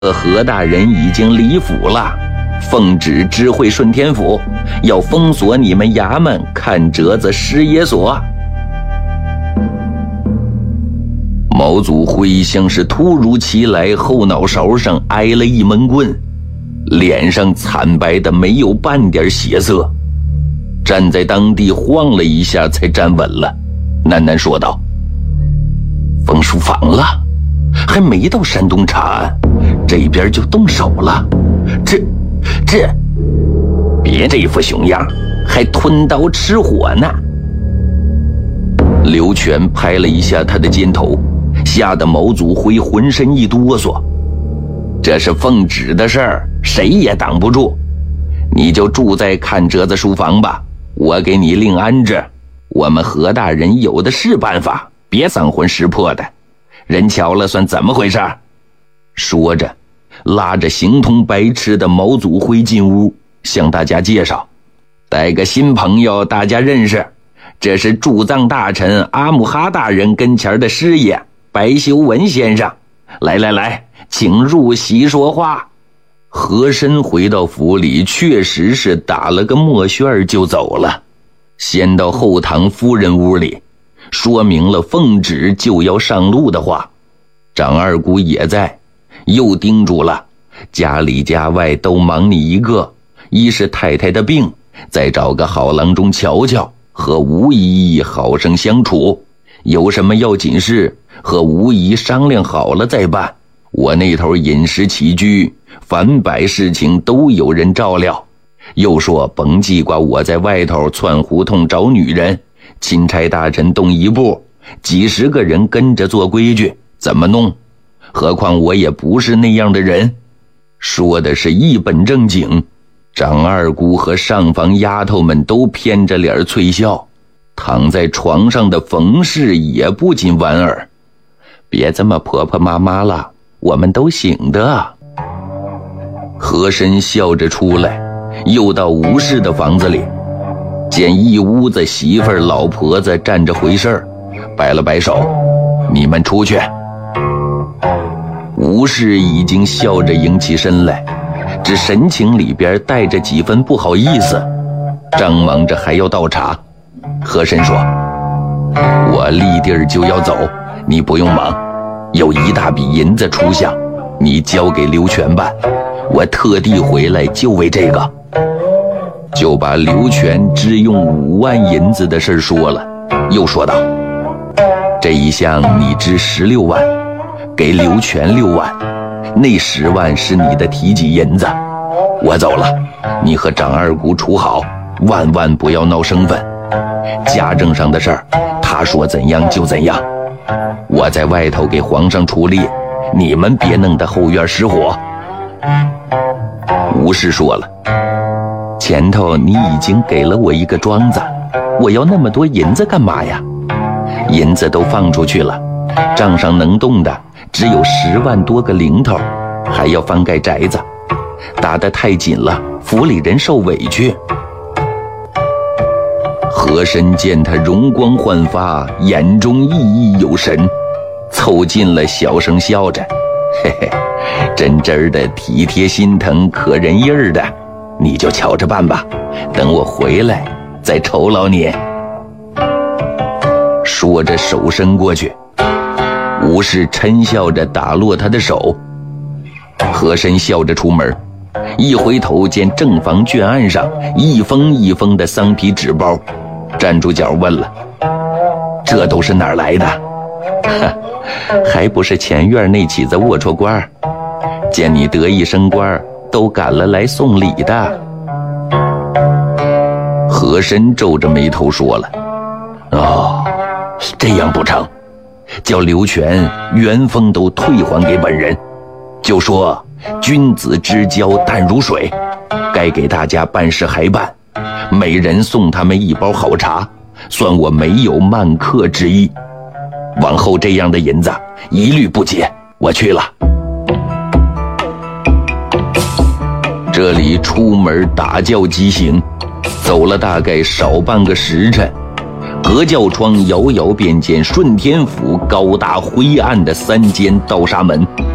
何大人已经离府了，奉旨知会顺天府，要封锁你们衙门看折子师爷所。毛祖辉像是突如其来，后脑勺上挨了一闷棍，脸上惨白的没有半点血色，站在当地晃了一下才站稳了，喃喃说道：封书房了，还没到山东查案，这边就动手了，这别这副熊样，还吞刀吃火呢。刘全拍了一下他的肩头，吓得毛祖辉浑身一哆嗦。这是奉旨的事儿，谁也挡不住，你就住在看折子书房吧，我给你另安置，我们何大人有的是办法，别丧魂失魄的，人瞧了算怎么回事？说着拉着形同白痴的毛祖辉进屋，向大家介绍：带个新朋友大家认识，这是驻藏大臣阿姆哈大人跟前的师爷白修文先生，来，请入席说话。和珅回到府里，确实是打了个墨旋就走了，先到后堂夫人屋里说明了奉旨就要上路的话。长二姑也在，又叮嘱了家里家外都忙你一个，一是太太的病，再找个好郎中瞧瞧，和吴姨好生相处，有什么要紧事和吴姨商量好了再办，我那头饮食起居凡百事情都有人照料。又说甭记挂我在外头窜胡同找女人，钦差大臣动一步，几十个人跟着做规矩，怎么弄？何况我也不是那样的人。说的是一本正经，长二姑和上房丫头们都偏着脸催笑，躺在床上的冯氏也不禁莞尔：别这么婆婆妈妈了，我们都醒的。和珅笑着出来，又到吴氏的房子里，见一屋子媳妇儿老婆子站着回事儿，摆了摆手：你们出去。吴氏已经笑着迎起身来，只神情里边带着几分不好意思，张忙着还要倒茶。和珅说：我立地儿就要走，你不用忙，有一大笔银子出项，你交给刘全办，我特地回来就为这个。就把刘全支用5万银子的事说了，又说道：这一项你支16万，给刘全6万，那10万是你的提己银子。我走了，你和长二姑处好，万万不要闹生分，家政上的事儿他说怎样就怎样，我在外头给皇上出力，你们别弄得后院失火。吴氏说了：前头你已经给了我一个庄子，我要那么多银子干嘛呀？银子都放出去了，账上能动的只有10万多个零头，还要翻盖宅子，打得太紧了，府里人受委屈。和珅见他容光焕发，眼中熠熠有神，凑近了小声笑着：嘿嘿，真的体贴心疼可人意儿的，你就瞧着办吧，等我回来再酬劳你。说着手伸过去，吴氏嗔笑着打落他的手。和珅笑着出门，一回头见正房卷案上一封一封的桑皮纸包，站住脚问了：这都是哪儿来的？还不是前院那起子龌龊官，见你得意升官，都赶了来送礼的。和珅皱着眉头说了：哦，这样不成，叫刘全原封都退还给本人，就说君子之交淡如水，该给大家办事还办，每人送他们1包好茶，算我没有慢客之意。往后这样的银子一律不结，我去了。这里出门打轿疾行，走了大概少半个时辰，隔轿窗遥遥便见顺天府高大灰暗的3间刀沙门，